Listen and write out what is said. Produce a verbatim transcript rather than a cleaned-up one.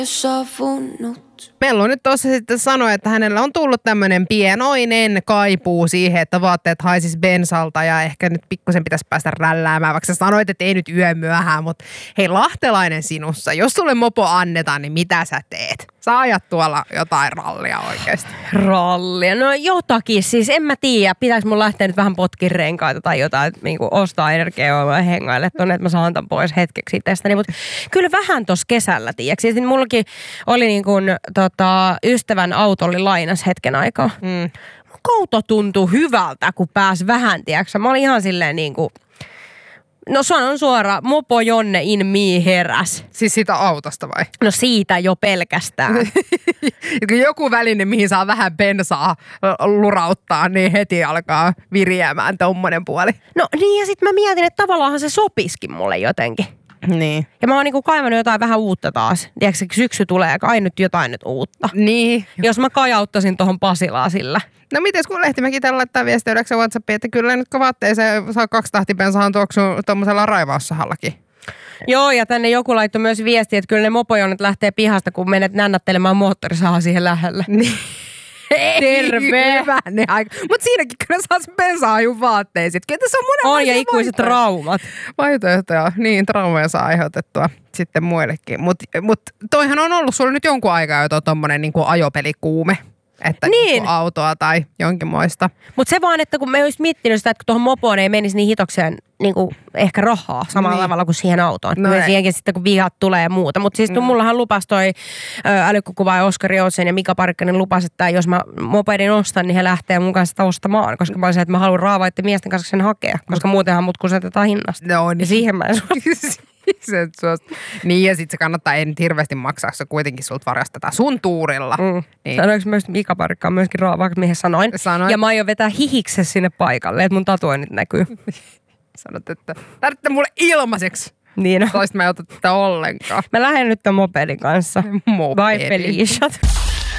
Mellu nyt tuossa sitten sanoi, että hänellä on tullut tämmöinen pienoinen kaipuu siihen, että vaatteet haisis bensalta ja ehkä nyt pikkusen pitäisi päästä rälläämään, vaikka sä sanoit, että ei nyt yömyöhään, mutta hei lahtelainen sinussa, jos sulle mopo annetaan, niin mitä sä teet? Sä ajat tuolla jotain rallia oikeasti. Rallia? No jotakin, siis en mä tiedä, pitäis mun lähteä nyt vähän potkin renkaita tai jotain, että niinku ostaa energiaa ja hengaille tonne, että mä saan tämän pois hetkeksi itsestäni, mutta kyllä vähän tossa kesällä, tiiäks. Sitten mullakin oli niin kuin, tota, ystävän auto oli lainas hetken aikaa. Mm. Auto tuntui hyvältä, kun pääsi vähän, tiiäks. Mä olin ihan silleen niin kuin, no sanon suoraan, mopo Jonne in me heräs. Siis siitä autosta vai? No siitä jo pelkästään. Joku väline, mihin saa vähän bensaa lurauttaa, niin heti alkaa viriämään tommonen puoli. No niin ja sit mä mietin, että tavallaan se sopiskin mulle jotenkin. Niin. Ja mä oon niinku kaivannut jotain vähän uutta taas. Tiedätkö, syksy tulee, kai nyt jotain nyt uutta. Niin. Jos mä kajauttaisin tohon Pasilaa sillä. No mites kun Lehtimäki tällä laittaa viestiä yhdeksän WhatsAppiin, että kyllä nyt kun vaatteeseen saa kaksi tahtipensahan tuoksu tommosella raivaussahalla. Joo, ja tänne joku laittoi myös viestiä, että kyllä ne mopojonnet lähtee pihasta, kun menet nännättelemään moottorisahaa siihen lähelle. Niin. Terve! Hyvänne aika. Mutta siinäkin kyllä saa sen bensaajun vaatteisiin. Kyllä tässä on monenlaisia on ja ikuiset traumat. Vaihtoehtoja. Niin, traumaja saa aiheutettua sitten muillekin. Mutta mut toihan on ollut sulla nyt jonkun aikaa jo tommonen niinku ajopelikuume. Että niin. Niinku autoa tai jonkinmoista. Mutta se vaan, että kun me olisi miettinyt sitä, että kun tuohon mopoon ei menisi niin hitokseen niinku ehkä rahaa samalla niin. tavalla kuin siihen autoon. No siihenkin sitten kun vihat tulee ja muuta. Mutta siis no. mullahan lupas toi älykkukuvaaja Oskari Joutsen ja Mika Parikkanen lupas, että jos mä mopedin ostan, niin he lähtee mun kanssa sitä ostamaan. Koska mä olisin, että mä haluan raavaiden miesten kanssa sen hakea. Koska muutenhan mut kusetetaan hinnasta. No niin. Ja siihen mä en suostu. Niin ja sit se kannattaa ei nyt hirveästi maksaa, se kuitenkin sulta varastetaan sun tuurilla. Mm. Niin. Sanoinko myös Mika Parikkaan myöskin raavaaksi, mihin sanoin. sanoin. Ja mä aion vetää hihiksen sinne paikalle, että mun tatuoinnit näkyy. Sanot, että tarvitte mulle ilmaiseksi. Niin on. Toista mä en ota tätä ollenkaan. Mä lähden nyt tämän mopedin kanssa. Mopedin. Bye Felicia.